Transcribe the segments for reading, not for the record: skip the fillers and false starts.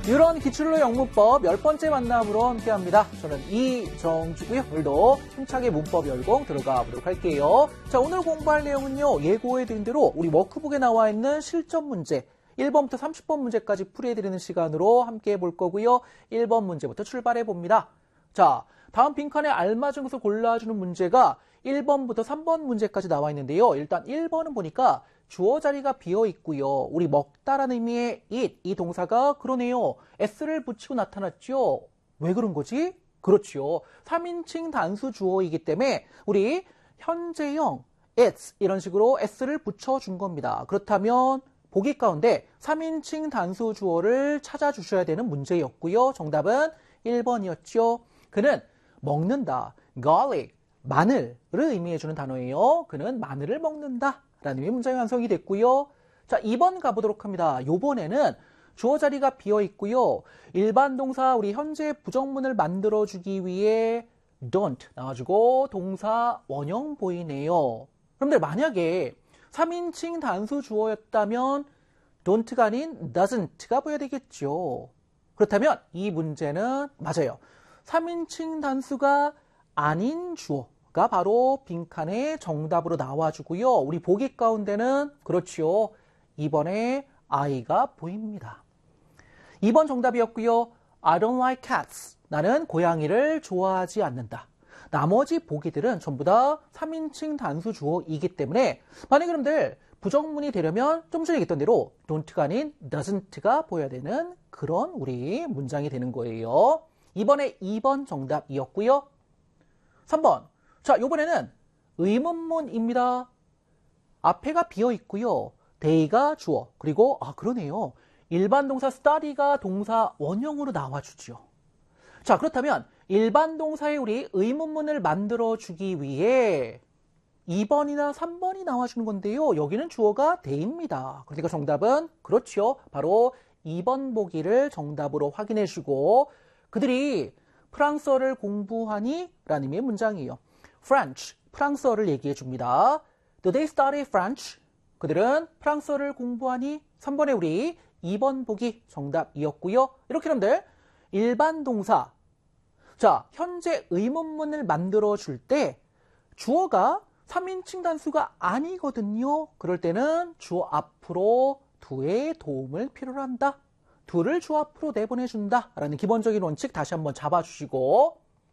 유런 기출로 영문법 10번째 만남으로 함께합니다. 저는 이정주고요. 오늘도 힘차게 문법 열공 들어가 보도록 할게요. 자, 오늘 공부할 내용은요. 예고해드린 대로 우리 워크북에 나와 있는 실전 문제 1번부터 30번 문제까지 풀이해드리는 시간으로 함께 해볼 거고요. 1번 문제부터 출발해 봅니다. 자, 다음 빈칸에 알맞은 것을 골라주는 문제가 1번부터 3번 문제까지 나와 있는데요. 일단 1번은 보니까 주어 자리가 비어 있고요. 우리 먹다라는 의미의 it, 이 동사가 그러네요. s를 붙이고 나타났죠. 왜 그런 거지? 그렇죠. 3인칭 단수 주어이기 때문에 우리 현재형 it's 이런 식으로 s를 붙여준 겁니다. 그렇다면 보기 가운데 3인칭 단수 주어를 찾아주셔야 되는 문제였고요. 정답은 1번이었죠. 그는 먹는다. garlic, 마늘을 의미해주는 단어예요. 그는 마늘을 먹는다. 라는 의미의 문장이 완성이 됐고요. 자, 2번 가보도록 합니다. 요번에는 주어 자리가 비어 있고요. 일반 동사 우리 현재 부정문을 만들어주기 위해 don't 나와주고 동사 원형 보이네요. 그런데 만약에 3인칭 단수 주어였다면 don't가 아닌 doesn't가 보여야 되겠죠. 그렇다면 이 문제는 맞아요. 3인칭 단수가 아닌 주어가 바로 빈칸에 정답으로 나와주고요. 우리 보기 가운데는 그렇죠. 2번에 I가 보입니다. 2번 정답이었고요. I don't like cats. 나는 고양이를 좋아하지 않는다. 나머지 보기들은 전부 다 3인칭 단수 주어이기 때문에 만약 여러분들 부정문이 되려면 좀 전에 얘기했던 대로 don't가 아닌 doesn't가 보여야 되는 그런 우리 문장이 되는 거예요. 이번에 2번 정답이었고요. 3번. 자, 이번에는 의문문입니다. 앞에가 비어 있고요. they가 주어. 그리고 그러네요. 일반 동사 study가 동사 원형으로 나와주죠. 자, 그렇다면 일반 동사의 우리 의문문을 만들어주기 위해 2번이나 3번이 나와주는 건데요. 여기는 주어가 they입니다. 그러니까 정답은 그렇죠. 바로 2번 보기를 정답으로 확인해 주고 그들이 프랑스어를 공부하니? 라는 의미의 문장이에요. French, 프랑스어를 얘기해 줍니다. Do they study French? 그들은 프랑스어를 공부하니? 3번에 우리 2번 보기 정답이었고요. 이렇게 여러분들 일반 동사 자, 현재 의문문을 만들어 줄 때 주어가 3인칭 단수가 아니거든요. 그럴 때는 주어 앞으로 do의 도움을 필요로 한다. do를 주어 앞으로 내보내준다. 라는 기본적인 원칙 다시 한번 잡아주시고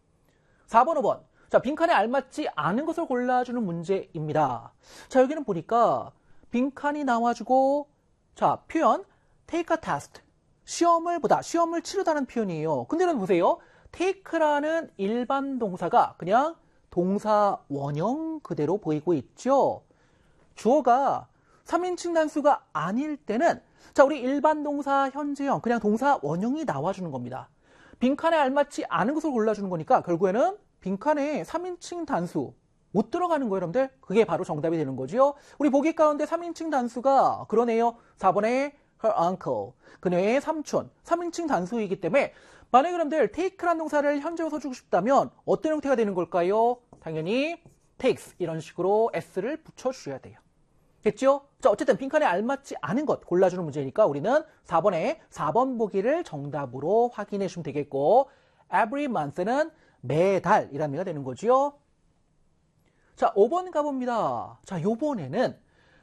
4번, 5번. 자, 빈칸에 알맞지 않은 것을 골라주는 문제입니다. 자, 여기는 보니까 빈칸이 나와주고 자, 표현 take a test. 시험을 보다, 시험을 치르다는 표현이에요. 근데 여러분 보세요. take라는 일반 동사가 그냥 동사 원형 그대로 보이고 있죠. 주어가 3인칭 단수가 아닐 때는 자, 우리 일반 동사 현재형 그냥 동사 원형이 나와주는 겁니다. 빈칸에 알맞지 않은 것을 골라주는 거니까 결국에는 빈칸에 3인칭 단수 못 들어가는 거예요, 여러분들. 그게 바로 정답이 되는 거죠. 우리 보기 가운데 3인칭 단수가 그러네요. 4번에 her uncle, 그녀의 삼촌, 3인칭 단수이기 때문에 만약에 여러분들 take라는 동사를 현재로 써주고 싶다면 어떤 형태가 되는 걸까요? 당연히 takes 이런 식으로 s를 붙여주셔야 돼요. 됐죠? 자, 어쨌든 빈칸에 알맞지 않은 것 골라주는 문제니까 우리는 4번에 4번 보기를 정답으로 확인해 주시면 되겠고 every month는 매달이라는 의미가 되는 거죠. 자, 5번 가봅니다. 자, 요번에는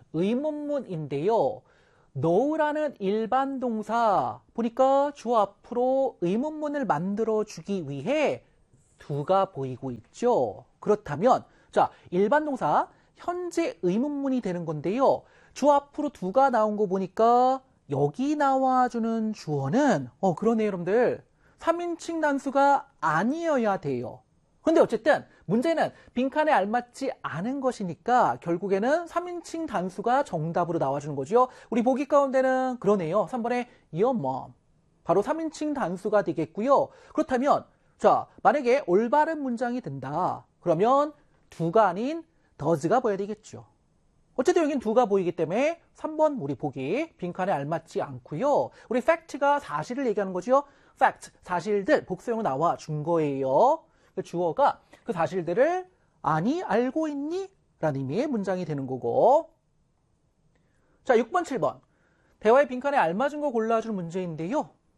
의문문인데요. know라는 일반 동사 보니까 주어 앞으로 의문문을 만들어주기 위해 do가 보이고 있죠. 그렇다면 자, 일반 동사 현재 의문문이 되는 건데요. 주어 앞으로 do가 나온 거 보니까 여기 나와주는 주어는 그러네요, 여러분들. 3인칭 단수가 아니어야 돼요. 근데 어쨌든 문제는 빈칸에 알맞지 않은 것이니까 결국에는 3인칭 단수가 정답으로 나와주는 거죠. 우리 보기 가운데는 그러네요. 3번에 your mom. 바로 3인칭 단수가 되겠고요. 그렇다면 자, 만약에 올바른 문장이 된다. 그러면 do가 아닌 does가 보여야 되겠죠. 어쨌든 여긴 do가 보이기 때문에 3번 우리 보기 빈칸에 알맞지 않고요. 우리 fact가 사실을 얘기하는 거죠. fact, 사실들 복수형으로 나와 준 거예요. 주어가 그 사실들을 아니, 알고 있니? 라는 의미의 문장이 되는 거고 자, 6번, 7번 대화의 빈칸에 알맞은 거 골라주는 문제인데요.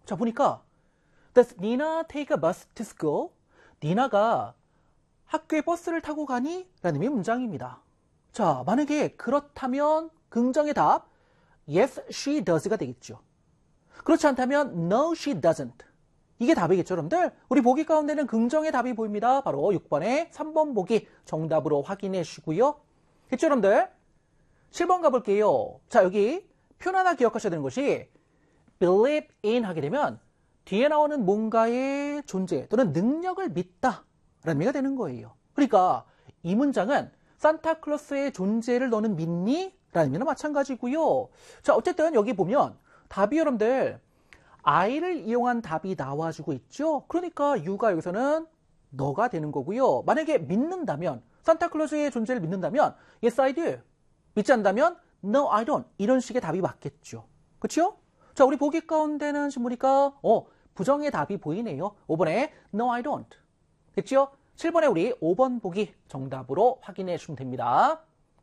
자, 보니까 Does Nina take a bus to school? 니나가 학교에 버스를 타고 가니? 라는 의미의 문장입니다. 자, 만약에 그렇다면 긍정의 답 Yes, she does가 되겠죠. 그렇지 않다면 No, she doesn't. 이게 답이겠죠, 여러분들? 우리 보기 가운데는 긍정의 답이 보입니다. 바로 6번에 3번 보기 정답으로 확인해 주시고요. 됐죠, 여러분들? 7번 가볼게요. 자, 여기 표현 하나 기억하셔야 되는 것이 believe in 하게 되면 뒤에 나오는 뭔가의 존재 또는 능력을 믿다 라는 의미가 되는 거예요. 그러니까 이 문장은 산타클로스의 존재를 너는 믿니? 라는 의미는 마찬가지고요. 자, 어쨌든 여기 보면 답이 여러분들 I를 이용한 답이 나와주고 있죠. 그러니까 U가 여기서는 너가 되는 거고요. 만약에 믿는다면 산타클로스의 존재를 믿는다면 Yes, I do. 믿지 않는다면 No, I don't. 이런 식의 답이 맞겠죠. 그렇죠? 자, 우리 보기 가운데는 지금 보니까 부정의 답이 보이네요. 5번에 No, I don't. 됐죠? 7번에 우리 5번 보기 정답으로 확인해 주시면 됩니다.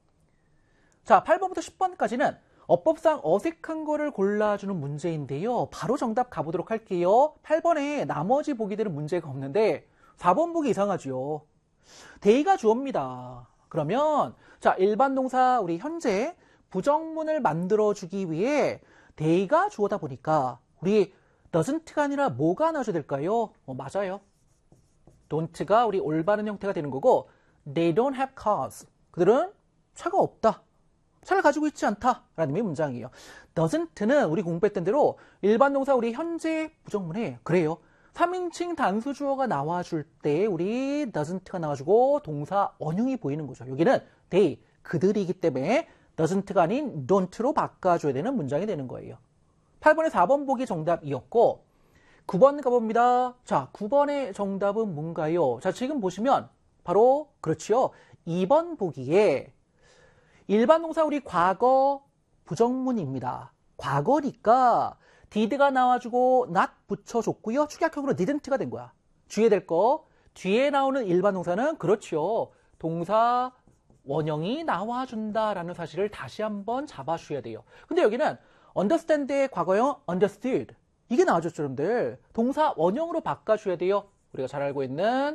자, 8번부터 10번까지는 어법상 어색한 거를 골라주는 문제인데요. 바로 정답 가보도록 할게요. 8번에 나머지 보기들은 문제가 없는데 4번 보기 이상하죠. 대의가 주어입니다. 그러면 자, 일반 동사 우리 현재 부정문을 만들어주기 위해 대의가 주어다 보니까 우리 doesn't가 아니라 뭐가 나와줘야 될까요? 맞아요. don't가 우리 올바른 형태가 되는 거고 they don't have cars. 그들은 차가 없다. 차를 가지고 있지 않다. 라는 의미의 문장이에요. doesn't는 우리 공부했던 대로 일반 동사 우리 현재 부정문에 그래요. 3인칭 단수 주어가 나와줄 때 우리 doesn't가 나와주고 동사 원형이 보이는 거죠. 여기는 they, 그들이기 때문에 doesn't가 아닌 don't로 바꿔줘야 되는 문장이 되는 거예요. 8번에 4번 보기 정답이었고 9번 가봅니다. 자, 9번의 정답은 뭔가요? 자, 지금 보시면 바로 그렇죠. 2번 보기에 일반 동사 우리 과거 부정문입니다. 과거니까 did가 나와주고 not 붙여줬고요. 축약형으로 didn't가 된 거야. 주의해야 될 거. 뒤에 나오는 일반 동사는 그렇죠. 동사 원형이 나와준다라는 사실을 다시 한번 잡아주셔야 돼요. 근데 여기는 understand의 과거형 understood. 이게 나와줬죠, 여러분들. 동사 원형으로 바꿔줘야 돼요. 우리가 잘 알고 있는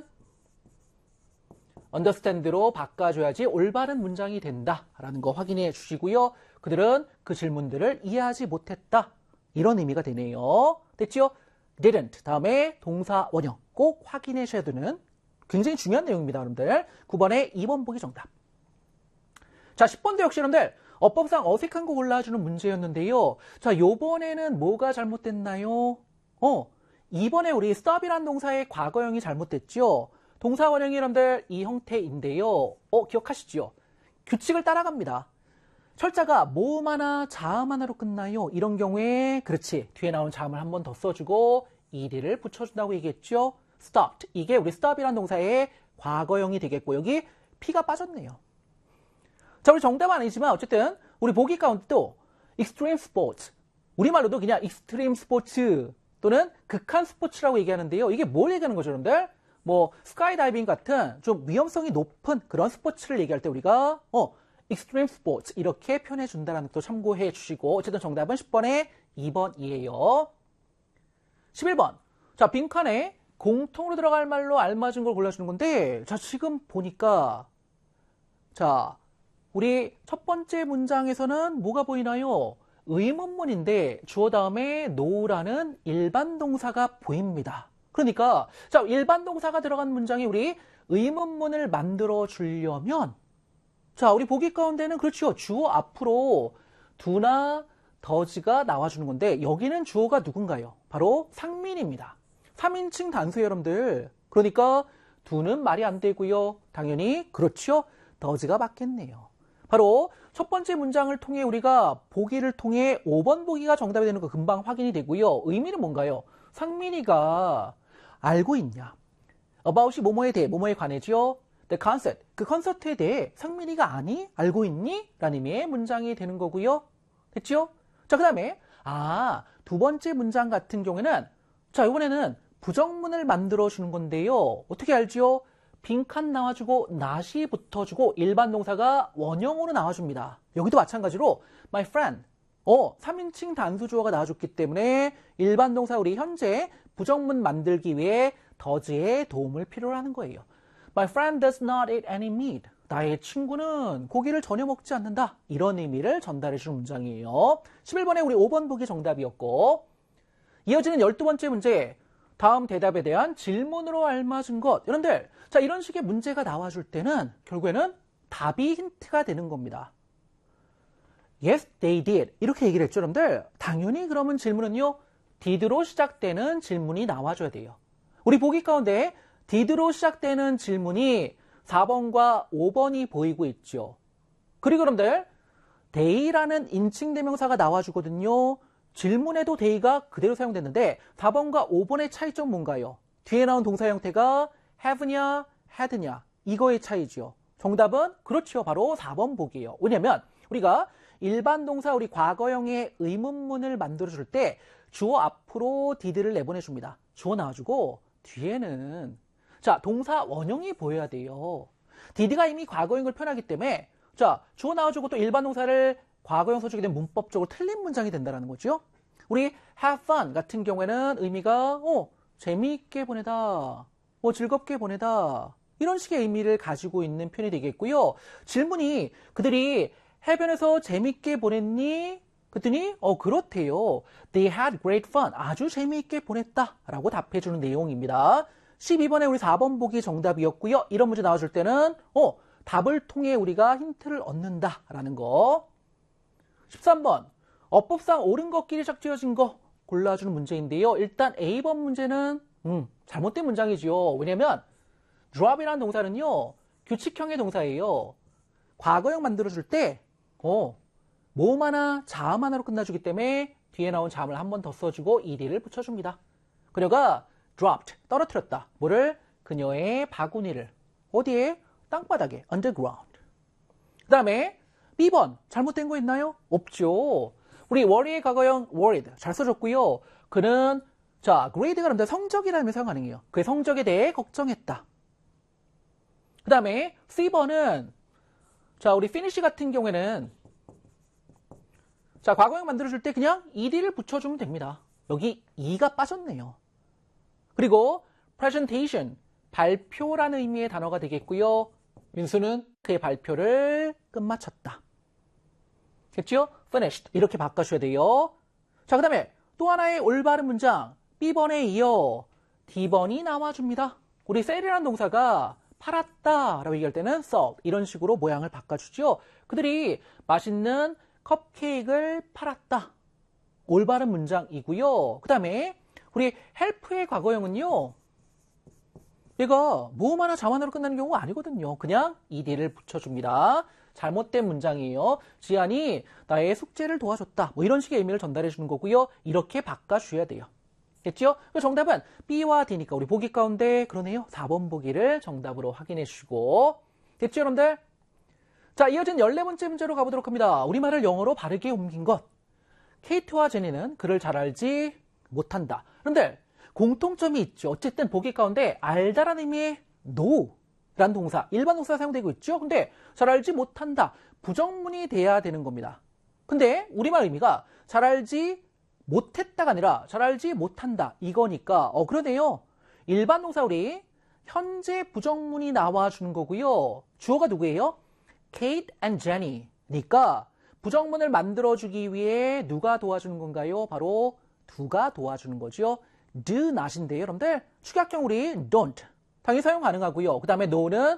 understand로 바꿔줘야지 올바른 문장이 된다라는 거 확인해 주시고요. 그들은 그 질문들을 이해하지 못했다. 이런 의미가 되네요. 됐죠? didn't 다음에 동사 원형 꼭 확인하셔야 되는 굉장히 중요한 내용입니다, 여러분들. 9번에 2번 보기 정답. 자, 10번도 역시 여러분들 어법상 어색한 거 골라주는 문제였는데요. 자, 요번에는 뭐가 잘못됐나요? 2번에 우리 stop이란 동사의 과거형이 잘못됐죠. 동사 원형이 여러분들 이 형태인데요. 기억하시죠? 규칙을 따라갑니다. 철자가 모음 하나, 자음 하나로 끝나요. 이런 경우에 그렇지. 뒤에 나온 자음을 한 번 더 써주고 ed를 붙여준다고 얘기했죠. stopped. 이게 우리 stop이란 동사의 과거형이 되겠고 여기 P가 빠졌네요. 자, 우리 정답은 아니지만 어쨌든 우리 보기 가운데도 extreme sports. 우리말로도 그냥 extreme sports 또는 극한 스포츠라고 얘기하는데요. 이게 뭘 얘기하는 거죠, 여러분들? 뭐 스카이다이빙 같은 좀 위험성이 높은 그런 스포츠를 얘기할 때 우리가 extreme sports 이렇게 표현해 준다는 것도 참고해 주시고 어쨌든 정답은 10번에 2번이에요. 11번. 자, 빈칸에 공통으로 들어갈 말로 알맞은 걸 골라주는 건데 자, 지금 보니까 자, 우리 첫 번째 문장에서는 뭐가 보이나요? 의문문인데 주어 다음에 no라는 일반 동사가 보입니다. 그러니까 자, 일반 동사가 들어간 문장에 우리 의문문을 만들어 주려면 자, 우리 보기 가운데는 그렇죠. 주어 앞으로 do나 does가 나와주는 건데 여기는 주어가 누군가요? 바로 상민입니다. 3인칭 단수 여러분들. 그러니까 do는 말이 안 되고요. 당연히 그렇죠. does가 맞겠네요. 바로 첫 번째 문장을 통해 우리가 보기를 통해 5번 보기가 정답이 되는 거 금방 확인이 되고요. 의미는 뭔가요? 상민이가 알고 있냐? about이 뭐뭐에 대해, 뭐뭐에 관해죠. The concert, 그 콘서트에 대해 상민이가 아니? 알고 있니? 라는 의미의 문장이 되는 거고요. 됐죠? 자, 그 다음에 두 번째 문장 같은 경우에는 자, 이번에는 부정문을 만들어 주는 건데요. 어떻게 알죠? 빈칸 나와주고 not이 붙어주고 일반 동사가 원형으로 나와줍니다. 여기도 마찬가지로 my friend, 3인칭 단수 주어가 나와줬기 때문에 일반 동사 우리 현재 부정문 만들기 위해 does의 도움을 필요로 하는 거예요. My friend does not eat any meat. 나의 친구는 고기를 전혀 먹지 않는다. 이런 의미를 전달해주는 문장이에요. 11번에 우리 5번 보기 정답이었고, 이어지는 12번째 문제, 다음 대답에 대한 질문으로 알맞은 것. 여러분들, 자, 이런 식의 문제가 나와줄 때는 결국에는 답이 힌트가 되는 겁니다. Yes, they did. 이렇게 얘기를 했죠, 여러분들. 당연히 그러면 질문은요, did로 시작되는 질문이 나와줘야 돼요. 우리 보기 가운데 did로 시작되는 질문이 4번과 5번이 보이고 있죠. 그리고 여러분들, they라는 인칭 대명사가 나와주거든요. 질문에도 they가 그대로 사용됐는데 4번과 5번의 차이점 뭔가요? 뒤에 나온 동사 형태가 have냐, had냐 이거의 차이죠. 정답은 그렇죠. 바로 4번 보기예요. 왜냐면 우리가 일반 동사 우리 과거형의 의문문을 만들어줄 때 주어 앞으로 did를 내보내줍니다. 주어 나와주고 뒤에는 자 동사 원형이 보여야 돼요. did가 이미 과거인 걸 표현하기 때문에 자 주어 나와주고 또 일반 동사를 과거형 써주게 되면 문법적으로 틀린 문장이 된다는 거죠. 우리 have fun 같은 경우에는 의미가 재미있게 보내다, 즐겁게 보내다 이런 식의 의미를 가지고 있는 표현이 되겠고요. 질문이 그들이 해변에서 재미있게 보냈니? 그랬더니 그렇대요. They had great fun. 아주 재미있게 보냈다 라고 답해주는 내용입니다. 12번에 우리 4번 보기 정답이었고요. 이런 문제 나와줄 때는 답을 통해 우리가 힌트를 얻는다라는 거. 13번 어법상 옳은 것끼리 짝지어진 거 골라주는 문제인데요. 일단 A번 문제는 잘못된 문장이죠. 왜냐면 drop이라는 동사는요. 규칙형의 동사예요. 과거형 만들어줄 때 모음 하나, 자음 하나로 끝나주기 때문에 뒤에 나온 자음을 한 번 더 써주고 ed를 붙여줍니다. 그녀가 dropped, 떨어뜨렸다. 뭐를? 그녀의 바구니를. 어디에? 땅바닥에, underground. 그 다음에 B번, 잘못된 거 있나요? 없죠. 우리 worry의 과거형 worried, 잘 써줬고요. 그는 grade가 그런데 성적이라는 의미 사용 가능해요. 그의 성적에 대해 걱정했다. 그 다음에 C번은 우리 finish 같은 경우에는 과거형 만들어줄 때 그냥 ed를 붙여주면 됩니다. 여기 e가 빠졌네요. 그리고 presentation, 발표라는 의미의 단어가 되겠고요. 윤수는 그의 발표를 끝마쳤다. 됐죠? finished 이렇게 바꿔줘야 돼요. 자, 그 다음에 또 하나의 올바른 문장 B번에 이어 D번이 나와줍니다. 우리 sell이라는 동사가 팔았다 라고 얘기할 때는 sold 이런 식으로 모양을 바꿔주죠. 그들이 맛있는 컵케이크를 팔았다. 올바른 문장이고요. 그 다음에 우리 help의 과거형은요. 얘가 모음 하나 자음 하나로 끝나는 경우가 아니거든요. 그냥 ed를 붙여줍니다. 잘못된 문장이에요. 지안이 나의 숙제를 도와줬다. 이런 식의 의미를 전달해 주는 거고요. 이렇게 바꿔줘야 돼요. 됐죠? 정답은 B와 D니까 우리 보기 가운데 그러네요. 4번 보기를 정답으로 확인해 주시고. 됐죠, 여러분들? 자, 이어진 14번째 문제로 가보도록 합니다. 우리말을 영어로 바르게 옮긴 것. 케이트와 제니는 그를 잘 알지 못한다. 그런데 공통점이 있죠. 어쨌든 보기 가운데 알다라는 의미의 know 라는 동사, 일반 동사가 사용되고 있죠. 근데 잘 알지 못한다. 부정문이 돼야 되는 겁니다. 근데 우리말 의미가 잘 알지 못했다가 아니라 잘 알지 못한다. 이거니까 그러네요. 일반 동사 우리 현재 부정문이 나와주는 거고요. 주어가 누구예요? Kate and Jenny니까 부정문을 만들어주기 위해 누가 도와주는 건가요? 바로 do가 도와주는 거죠. do not인데요. 여러분들 축약형 우리 don't 당연히 사용 가능하고요. 그 다음에 know는